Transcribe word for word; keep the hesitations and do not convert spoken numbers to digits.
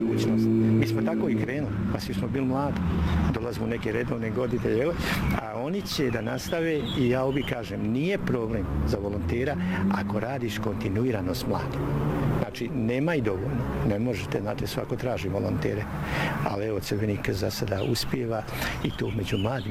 budućnost. Mi smo tako i krenuli, pa svi smo bili mladi, dolazimo u neke redovne godine, a oni će da nastave i ja obi kažem, nije problem za volontera ako radiš kontinuirano s mladim. Znači, nema i dovoljno, ne možete, znate, svako traži volontere, ali evo Crveni krst za sada uspijeva i to među mladim.